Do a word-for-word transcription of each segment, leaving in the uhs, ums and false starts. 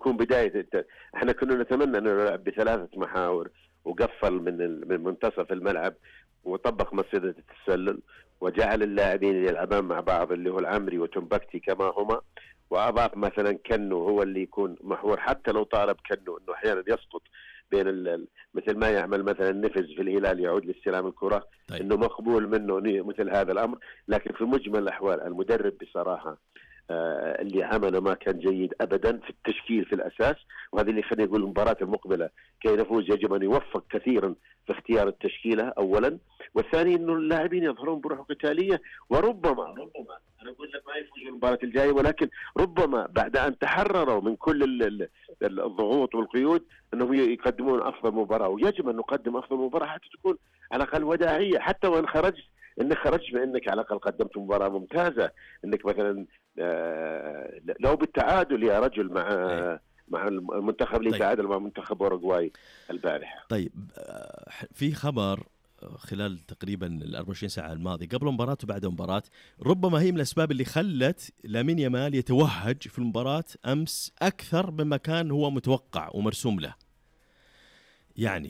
يكون بداية. احنا كنا نتمنى انه نلعب بثلاثة محاور وقفل من من منتصف الملعب وطبق مصيدة التسلل وجعل اللاعبين يلعبان مع بعض اللي هو العمري وتنبكتي كما هما، وأضاف مثلا كنو هو اللي يكون محور، حتى لو طالب كنو انه احيانا يسقط بين ال... مثل ما يعمل مثلا نفز في الهلال يعود لاستلام الكرة. طيب. انه مقبول منه مثل هذا الامر، لكن في مجمل الاحوال المدرب بصراحة آه اللي عمله ما كان جيد ابدا في التشكيل في الاساس، وهذا اللي خلينا نقول المباراة المقبلة كي نفوز يجب ان يوفق كثيرا في اختيار التشكيلة اولا، والثاني انه اللاعبين يظهرون بروح قتالية، وربما ربما انا اقول لك ما يفوزون المباراة الجاية، ولكن ربما بعد ان تحرروا من كل الضغوط والقيود انهم يقدمون افضل مباراة، ويجب ان نقدم افضل مباراة حتى تكون على الاقل وداعية، حتى وان خرجت انك خرجت بانك على الاقل قدمت مباراة ممتازة، انك مثلا آه لو بالتعادل يا رجل مع أي. مع المنتخب اللي طيب. تعادل مع منتخب أوروغواي البارحة. طيب في خبر خلال تقريبا ال أربعة وعشرين ساعة الماضية قبل مباراة وبعد مباراة، ربما هي من الأسباب اللي خلت لامين يامال يتوهج في المباراة أمس أكثر مما كان هو متوقع ومرسوم له. يعني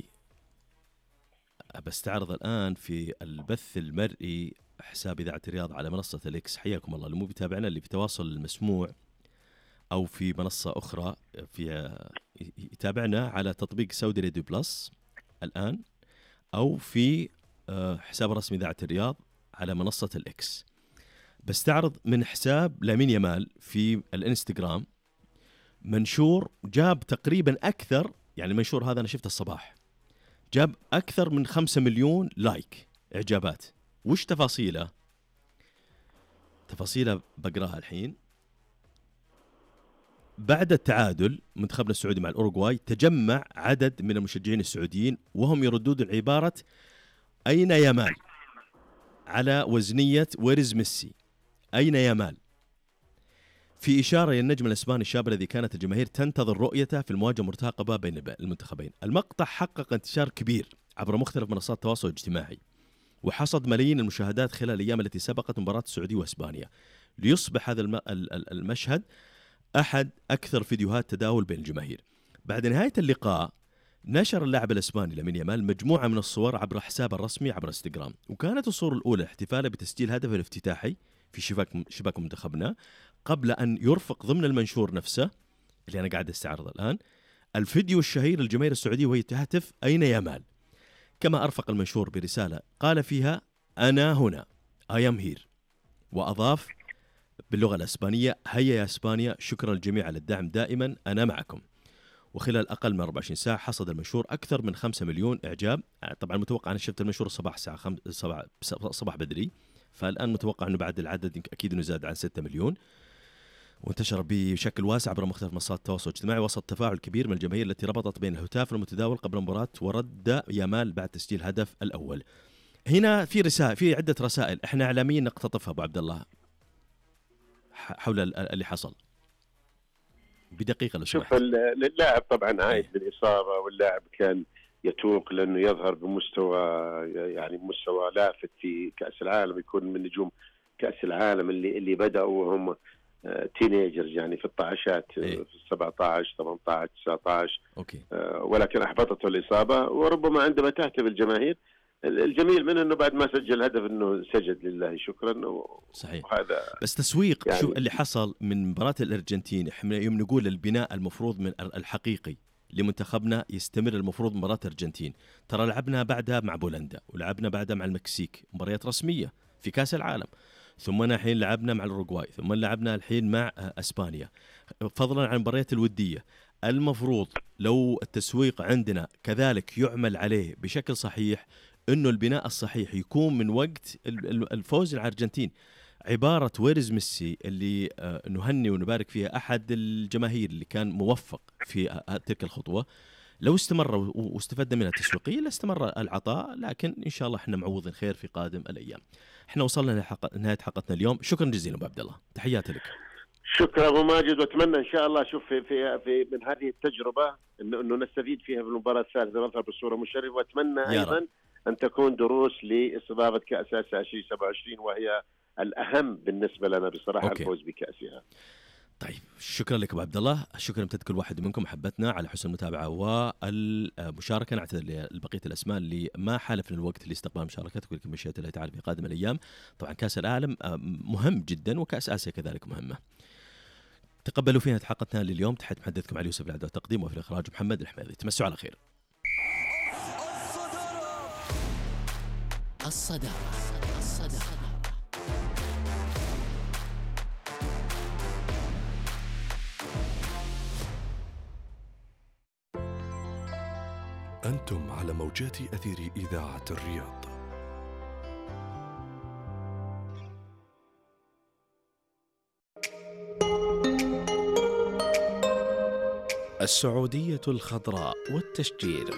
بستعرض الآن في البث المرئي حساب إذاعة الرياض على منصة الإكس، حياكم الله اللي مو بيتابعنا اللي في تواصل المسموع أو في منصة أخرى في يتابعنا على تطبيق سعودي راديو بلس الآن، أو في حساب رسمي إذاعة الرياض على منصة الإكس. بستعرض من حساب لامين يامال في الإنستغرام منشور جاب تقريبا أكثر، يعني المنشور هذا أنا شفته الصباح جاب أكثر من خمسة مليون لايك إعجابات. وش تفاصيله؟ تفاصيله بقراها الحين. بعد التعادل منتخبنا السعودي مع الأوروغواي تجمع عدد من المشجعين السعوديين وهم يردون العبارة أين يامال، على وزنية ويرز ميسي، أين يامال، في إشارة للنجم الإسباني الشاب الذي كانت الجماهير تنتظر رؤيته في المواجهة المرتقبة بين المنتخبين. المقطع حقق انتشار كبير عبر مختلف منصات التواصل الاجتماعي وحصد ملايين المشاهدات خلال الأيام التي سبقت مباراة السعودية وإسبانيا، ليصبح هذا المشهد أحد أكثر فيديوهات تداول بين الجماهير. بعد نهاية اللقاء نشر اللاعب الإسباني لامين يامال مجموعة من الصور عبر حسابه الرسمي عبر انستغرام، وكانت الصورة الأولى احتفاله بتسجيل هدفه الافتتاحي في شباك شباك منتخبنا، قبل أن يرفق ضمن المنشور نفسه اللي أنا قاعد استعرضه الآن الفيديو الشهير للجماهير السعودية وهي تهتف أين يامال. كما أرفق المنشور برسالة قال فيها أنا هنا I am here، وأضاف باللغة الإسبانية هيا يا إسبانيا، شكرا للجميع على الدعم دائما، أنا معكم. وخلال أقل من أربعة وعشرين ساعة حصد المنشور أكثر من خمسة مليون إعجاب. طبعا متوقع أنا شفت المنشور الصباح الساعة خمسة صباح, صباح بدري، فالآن متوقع أنه بعد العدد أكيد أنه زاد عن ستة مليون، وانتشر بشكل واسع عبر مختلف منصات التواصل الاجتماعي وسط تفاعل كبير من الجماهير التي ربطت بين الهتاف المتداول قبل المباراة ورد يامال بعد تسجيل هدف الأول. هنا في رسائل، في عدة رسائل احنا إعلاميين نقتطفها أبو عبد الله حول اللي حصل بدقيقة لو شوف اللاعب طبعا عايد بالإصابة، واللاعب كان يتوق لأنه يظهر بمستوى يعني مستوى لافت في كأس العالم، يكون من نجوم كأس العالم اللي اللي بدأوا وهم تينيجرز يعني في الطعشات إيه؟ في السبعة عشر ثمانية عشر تسعة عشر أوكي. ولكن أحبطته الإصابة، وربما عندما تهتف الجماهير الجميل منه انه بعد ما سجل هدف انه سجد لله شكرا و... صحيح. وهذا بس تسويق يعني شو اللي حصل من مباراة الأرجنتين. احنا يوم نقول البناء المفروض من الحقيقي لمنتخبنا يستمر المفروض مباراة الأرجنتين، ترى لعبنا بعدها مع بولندا ولعبنا بعدها مع المكسيك مباريات رسمية في كأس العالم، ثم الحين لعبنا مع الأوروغواي، ثم لعبنا الحين مع أسبانيا، فضلا عن المباريات الودية. المفروض لو التسويق عندنا كذلك يعمل عليه بشكل صحيح، إنه البناء الصحيح يكون من وقت الفوز على الأرجنتين. عبارة ويرز ميسي اللي نهني ونبارك فيها أحد الجماهير اللي كان موفق في تلك الخطوة، لو استمر واستفدنا منها تسويقيا لاستمر العطاء، لكن إن شاء الله إحنا معوضين خير في قادم الأيام. إحنا وصلنا لنهاية حلقتنا اليوم، شكرا جزيلا أبو عبد الله، تحياتي لك. شكرا أبو ماجد، وأتمنى إن شاء الله شوف في في, في من هذه التجربة إنه إنه نستفيد فيها في المباراة الثالثة ونظهر بصورة مشرفة، وأتمنى أيضا أن تكون دروس لاستضافة كأس آسيا ألفين وسبعة وعشرين وهي الأهم بالنسبة لنا بصراحة. أوكي. الفوز بكأسها. طيب شكرا لك ابو عبد الله، شكرا امتد كل واحد منكم محبتنا على حسن المتابعه والمشاركه. نعتذر لبقيه الاسماء اللي ما حالفنا الوقت لاستقبال مشاركتكم، لكن مشيئه الله تعالى في قادم الايام. طبعا كاس العالم مهم جدا، وكاس اسيا كذلك مهمه. تقبلوا فينا حلقتنا لليوم. تحية محدثكم علي يوسف العدوى، التقديم وفي الاخراج محمد الحميدي. تمسوا على خير. الصدارة. الصدارة. أنتم على موجات أثير إذاعة الرياض. السعودية الخضراء والتشجير.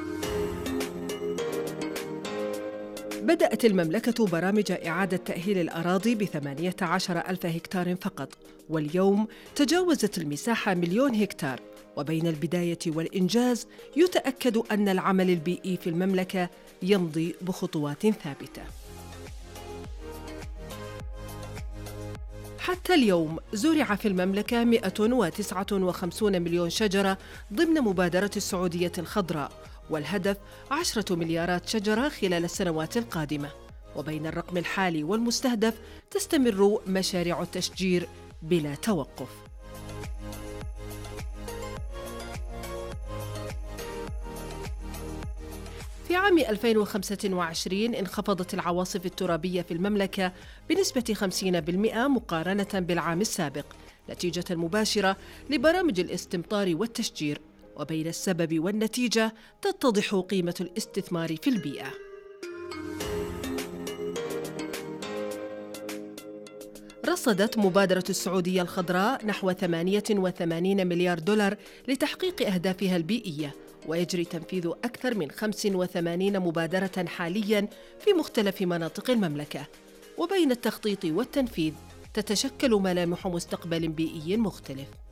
بدأت المملكة برامج إعادة تأهيل الأراضي بثمانية عشر ألف هكتار فقط، واليوم تجاوزت المساحة مليون هكتار. وبين البداية والإنجاز يتأكد أن العمل البيئي في المملكة يمضي بخطوات ثابتة. حتى اليوم زرع في المملكة مئة وتسعة وخمسين مليون شجرة ضمن مبادرة السعودية الخضراء، والهدف عشرة مليارات شجرة خلال السنوات القادمة. وبين الرقم الحالي والمستهدف تستمر مشاريع التشجير بلا توقف. في عام ألفين وخمسة وعشرين انخفضت العواصف الترابية في المملكة بنسبة خمسين بالمئة مقارنة بالعام السابق، نتيجة مباشرة لبرامج الاستمطار والتشجير. وبين السبب والنتيجة تتضح قيمة الاستثمار في البيئة. رصدت مبادرة السعودية الخضراء نحو ثمانية وثمانين مليار دولار لتحقيق أهدافها البيئية، ويجري تنفيذ أكثر من خمس وثمانين مبادرة حالياً في مختلف مناطق المملكة. وبين التخطيط والتنفيذ تتشكل ملامح مستقبل بيئي مختلف.